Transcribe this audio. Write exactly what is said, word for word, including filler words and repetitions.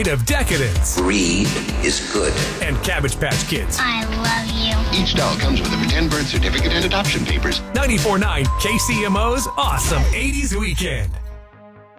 of decadence. Greed is good. And Cabbage Patch Kids. I love you. Each doll comes with a pretend birth certificate and adoption papers. ninety-four point nine K C M O's Awesome eighties Weekend.